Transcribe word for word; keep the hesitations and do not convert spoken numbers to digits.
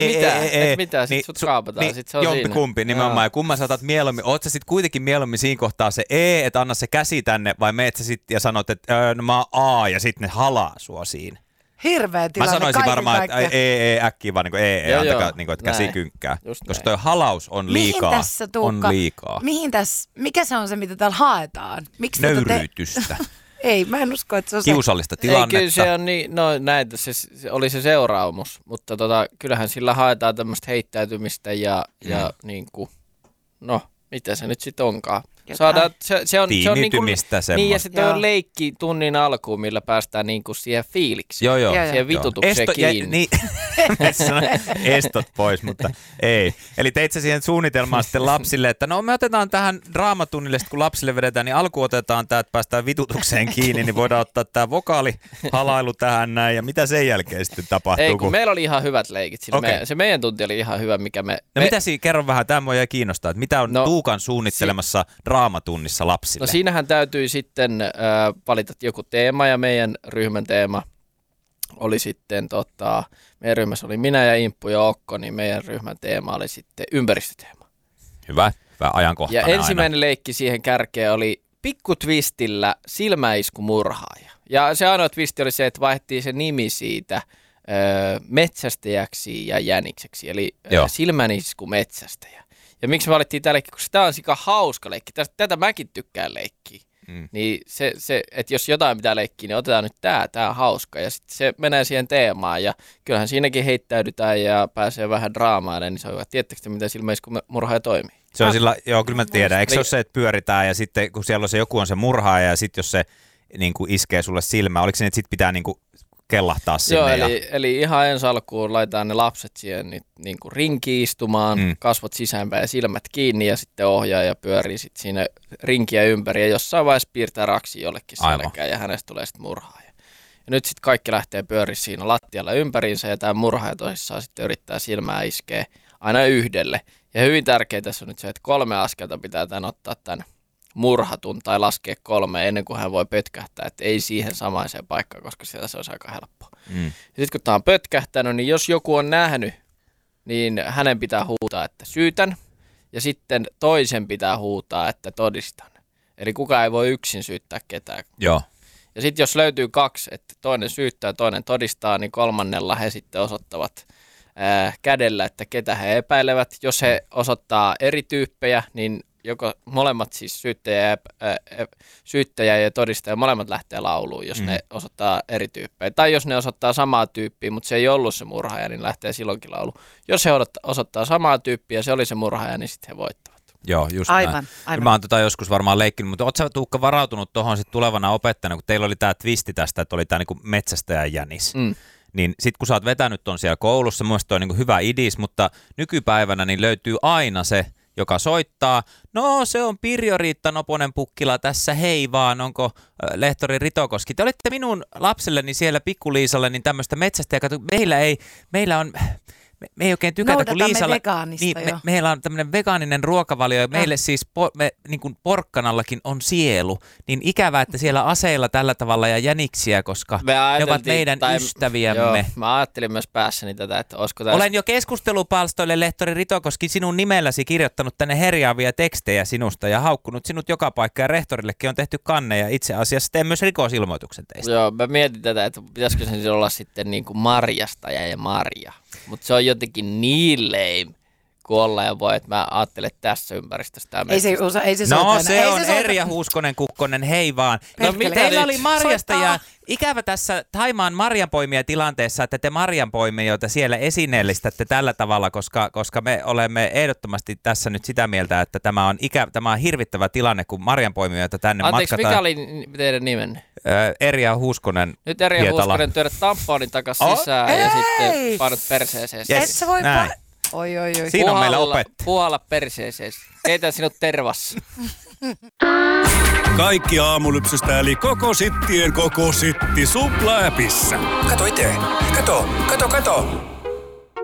Mitä? Ei, ei, Et mitä? Sit niin, sut kaapataan, niin, sit se on jompi siinä. kumpi nimenomaan. Ja kumman sä otat mieluummin? Oot sä sit kuitenkin mieluummin siinä kohtaa se E, että anna se käsi tänne, vai meet sä sit ja sanot, että öö, no mä oon A, ja sit ne halaa sua siinä? Hirveä tilanne. Mä sanoisin varmaan, että ei, ei, äkkiä vaan niin kuin, ei, ei, joo, antakaa, joo. niin kuin, että käsi Näin. kynkkää. Just Koska näin. toi halaus on liikaa. Mihin tässä, Tuukka, on liikaa. Mihin tässä, mikä se on se, mitä täällä haetaan? Miksi tätä te... Nöyryytystä. Ei, mä en usko, että se on se. Kiusallista Ei, tilannetta. kyllä se on niin, no näitä, se, se oli se seuraamus, mutta tota, kyllähän sillä haetaan tämmöistä heittäytymistä ja, mm. ja niin kuin, no, mitä se nyt sitten onkaan. Saadaan, se, se on, se on niin, kuin, niin ja sitten on leikki tunnin alkuun, millä päästään niin kuin siihen fiilikseen. Joo, joo. Siihen vitutukseen Esto, kiinni. Ja, niin, estot pois, mutta ei. Eli teit sä siihen suunnitelmaan sitten lapsille, että no me otetaan tähän draamatunnille, kun lapsille vedetään, niin alku otetaan tämä, että päästään vitutukseen kiinni, niin voidaan ottaa tämä vokaalihalailu tähän näin, ja mitä sen jälkeen sitten tapahtuu? Ei, kun, kun... meillä oli ihan hyvät leikit. Okay. Me, se meidän tunti oli ihan hyvä, mikä me... No me... mitä siinä, kerro vähän, tämä mua jäi kiinnostaa, että mitä on no, Tuukan suunnittelemassa si... draamatunnissa lapsille? No siinähän täytyy sitten äh, valita joku teema, ja meidän ryhmän teema oli sitten, tota, meidän ryhmässä oli minä ja Imppu ja Okko, niin meidän ryhmän teema oli sitten ympäristöteema. Hyvä, hyvä ajankohtainen Ja ensimmäinen aina. leikki siihen kärkeen oli pikkutvistillä silmäisku murhaaja. Ja se ainoa twisti oli se, että vaihdettiin se nimi siitä ö, metsästäjäksi ja jänikseksi, eli ö, silmäisku metsästäjä. Ja miksi me valittiin tämä leikki, koska tämä on sika hauska leikki. Tästä, tätä mäkin tykkään leikkiä. Mm. Niin se, se että jos jotain pitää leikkiä, niin otetaan nyt tämä, tämä on hauska. Ja sitten se menee siihen teemaan ja kyllähän siinäkin heittäydytään ja pääsee vähän draamaalle, niin se on hyvä. Tiedättekö te, miten silmäisku murhaaja toimii? Se on sillä, joo kyllä mä tiedän. Eikö se ole se, että pyöritään ja sitten kun siellä on se joku on se murhaaja ja sitten jos se niin kuin iskee sulle silmään, oliko se, että sitten pitää niin kuin kellahtaa sinne? Joo, ja... eli, eli ihan ensi alkuun laitetaan ne lapset siihen niin, niin kuin rinkiin istumaan, mm. kasvot sisäänpäin ja silmät kiinni ja sitten ohjaaja pyörii sitten siinä rinkiä ympäri ja jossain vaiheessa piirtää raksi jollekin selkään ja hänestä tulee sitten murhaaja. Ja nyt sitten kaikki lähtee pyöriä siinä lattialla ympäriinsä ja tämä murhaaja tosissaan sitten yrittää silmää iskeä aina yhdelle. Ja hyvin tärkeää tässä on nyt se, että kolme askelta pitää tämän ottaa tämän murhatun tai laskea kolme ennen kuin hän voi pötkähtää, että ei siihen samaiseen paikkaan, koska siellä se olisi aika helppoa. Mm. Ja sitten kun tämä on pötkähtänyt, niin jos joku on nähnyt, niin hänen pitää huutaa, että syytän, ja sitten toisen pitää huutaa, että todistan. Eli kukaan ei voi yksin syyttää ketään. Joo. Ja sitten jos löytyy kaksi, että toinen syyttää ja toinen todistaa, niin kolmannella he sitten osoittavat ää, kädellä, että ketä he epäilevät. Jos he osoittaa eri tyyppejä, niin joko molemmat siis syyttäjä ja, ää, syyttäjä ja todistaja, molemmat lähtee lauluun, jos mm. ne osoittaa eri tyyppejä. Tai jos ne osoittaa samaa tyyppiä, mutta se ei ollut se murhaaja, niin lähtee silloinkin lauluun. Jos he osoittaa samaa tyyppiä ja se oli se murhaaja, niin sitten he voittavat. Joo, just aivan, näin. aivan. Mä oon tota joskus varmaan leikkinyt, mutta ootko sä Tuukka varautunut tuohon sit tulevana opettajana, kun teillä oli tää twisti tästä, että oli tää niinku metsästäjän jänis. Mm. Niin sit kun sä oot vetänyt ton siellä koulussa, mun mielestä toi on niinku hyvä idis, mutta nykypäivänä niin löytyy aina se, joka soittaa. No se on Pirjo-Riitta Noponen Pukkila tässä, hei vaan, onko lehtori Ritokoski? Te olitte minun lapselleni siellä pikkuliisalle niin tämmöistä metsästä, ja meillä ei, meillä on... Me, me ei oikein tykätä, kun Liisalla, niin, me, meillä on tämmöinen vegaaninen ruokavalio ja meille siis po, me, niin kuin porkkanallakin on sielu. Niin ikävää, että siellä aseilla tällä tavalla ja jäniksiä, koska ne ovat meidän tai, ystäviämme. Joo, mä ajattelin myös päässäni tätä, että olisiko tässä... Olen jo keskustelupalstoille lehtori Ritokoski sinun nimelläsi kirjoittanut tänne herjaavia tekstejä sinusta ja haukkunut sinut joka paikka ja rehtorillekin on tehty kanne ja itse asiassa teen myös rikosilmoituksen teistä. Joo, mä mietin tätä, että pitäisikö se olla sitten niin kuin Marjastaja ja Marja. Mutta se on jotenkin niin lame, kun ollaan ja voi, että mä ajattelen tässä ympäristöstä. Ei se, osa, ei se No se ei on se Erja Huuskonen Kukkonen, hei vaan. No, teillä nyt? Oli Marjasta ja ikävä tässä Thaimaan marjanpoimia tilanteessa, että te marjanpoimijoita siellä esineellistätte tällä tavalla, koska, koska me olemme ehdottomasti tässä nyt sitä mieltä, että tämä on, ikä, tämä on hirvittävä tilanne, kun marjanpoimijoita tänne Anteeksi, matkataan. Anteeksi, mikä oli teidän nimenne? Öö, Erja Huuskonen. Nyt Erja Hietala. Huuskonen työdät tamponin takas sisään oh, ja sitten painat perseeseen. Yes. Et sä voi Näin. pa- Oi, oi, oi. Siinä on meillä opettaja. Puhalla perseeseen. Keitä sinut tervassa. Kaikki aamulypsystä eli koko sittien koko sitti Supla-äpissä. Kato itse. Kato, kato, kato.